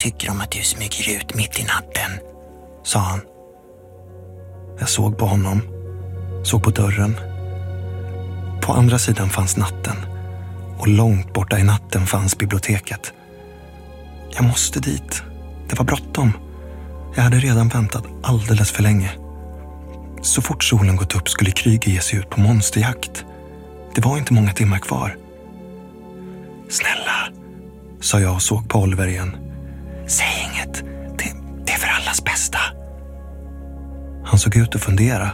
tycker om att du smyger ut mitt i natten, sa han. Jag såg på honom, såg på dörren. På andra sidan fanns natten och långt borta i natten fanns biblioteket. Jag måste dit. Det var bråttom. Jag hade redan väntat alldeles för länge. Så fort solen gått upp skulle Kryger ge sig ut på monsterjakt. Det var inte många timmar kvar. Snälla, sa jag och såg på Oliver igen. Säg inget. Det är för allas bästa. Han såg ut att fundera.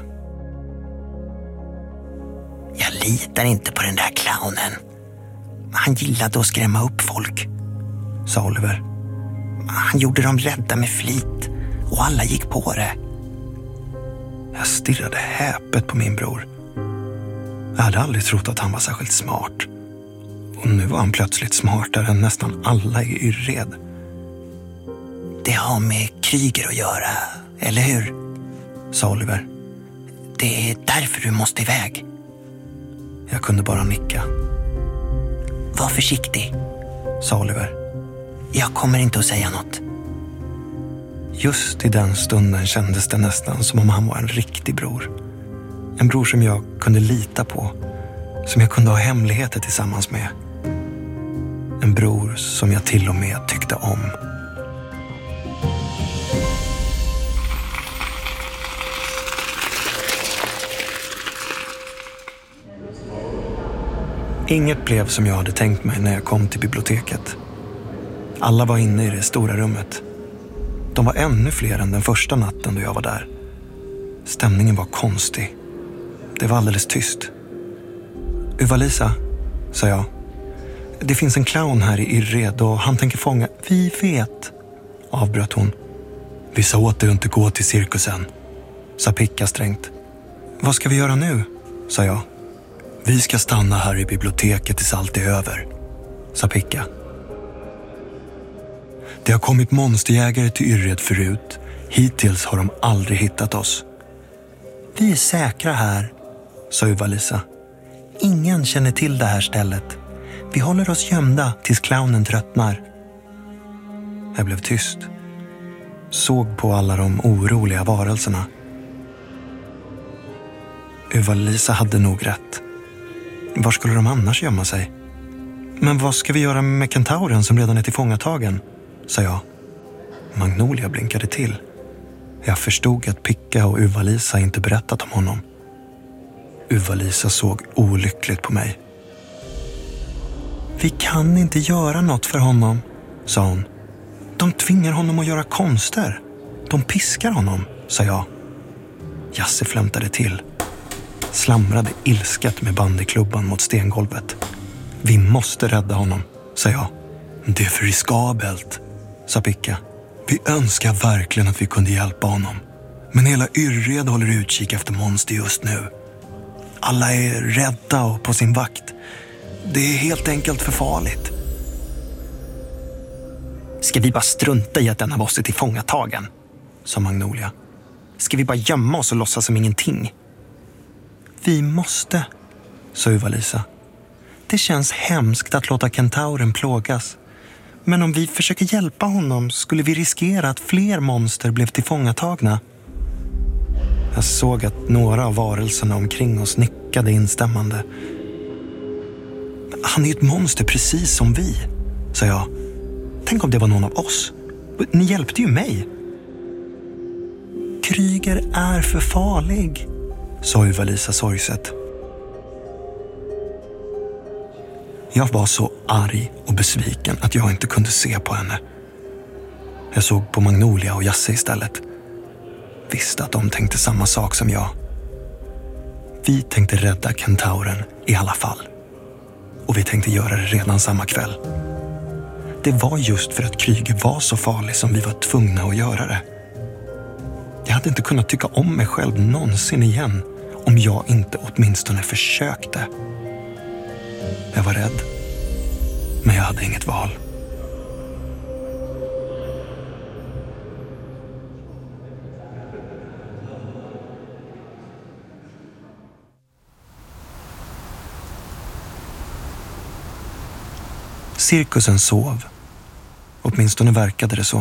Jag litar inte på den där clownen. Han gillade att skrämma upp folk, sa Oliver. Han gjorde dem rädda med flit och alla gick på det. Jag stirrade häpet på min bror. Jag hade aldrig trott att han var särskilt smart. Och nu var han plötsligt smartare än nästan alla i Yrred. Det har med Kryger att göra, eller hur? Sa Oliver. Det är därför du måste iväg. Jag kunde bara nicka. Var försiktig, sa Oliver. Jag kommer inte att säga något. Just i den stunden kändes det nästan som om han var en riktig bror. En bror som jag kunde lita på. Som jag kunde ha hemligheter tillsammans med. En bror som jag till och med tyckte om. Inget blev som jag hade tänkt mig när jag kom till biblioteket. Alla var inne i det stora rummet. De var ännu fler än den första natten då jag var där. Stämningen var konstig. Det var alldeles tyst. Uva-Lisa, sa jag. Det finns en clown här i Yrred och han tänker fånga... Vi vet, avbröt hon. Vi sa åt dig att inte gå till cirkusen, sa Picka strängt. Vad ska vi göra nu, sa jag. Vi ska stanna här i biblioteket tills allt är över, sa Picka. Det har kommit monsterjägare till Yrred förut. Hittills har de aldrig hittat oss. Vi är säkra här, sa Uva-Lisa. Ingen känner till det här stället. Vi håller oss gömda tills clownen tröttnar. Jag blev tyst. Såg på alla de oroliga varelserna. Uva-Lisa hade nog rätt. Var skulle de annars gömma sig? Men vad ska vi göra med kentauren som redan är tillfångatagen? Sa jag. Magnolia blinkade till. Jag förstod att Picka och Uva-Lisa inte berättat om honom. Uva-Lisa såg olyckligt på mig. Vi kan inte göra något för honom, sa hon. De tvingar honom att göra konster. De piskar honom, sa jag. Jasse flämtade till. Slamrade ilsket med bandyklubban mot stengolvet. Vi måste rädda honom, sa jag. Det är för riskabelt, sa Picka. Vi önskar verkligen att vi kunde hjälpa honom. Men hela Yrred håller utkik efter monster just nu. Alla är rädda och på sin vakt. Det är helt enkelt för farligt. Ska vi bara strunta i att den av oss är tillfångatagen, sa Magnolia. Ska vi bara gömma oss och låtsas som ingenting? Vi måste, sa Uva-Lisa. Det känns hemskt att låta kentauren plågas. Men om vi försöker hjälpa honom skulle vi riskera att fler monster blev tillfångatagna. Jag såg att några av varelserna omkring oss nickade instämmande. Han är ett monster precis som vi, sa jag. Tänk om det var någon av oss. Ni hjälpte ju mig. Kryger är för farlig, sa Uva-Lisa sorgset. Jag var så arg och besviken att jag inte kunde se på henne. Jag såg på Magnolia och Jasse istället. Visste att de tänkte samma sak som jag. Vi tänkte rädda kentauren i alla fall. Och vi tänkte göra det redan samma kväll. Det var just för att Kryger var så farlig som vi var tvungna att göra det. Jag hade inte kunnat tycka om mig själv någonsin igen om jag inte åtminstone försökte. Jag var rädd, men jag hade inget val. Cirkusen sov. Åtminstone verkade det så.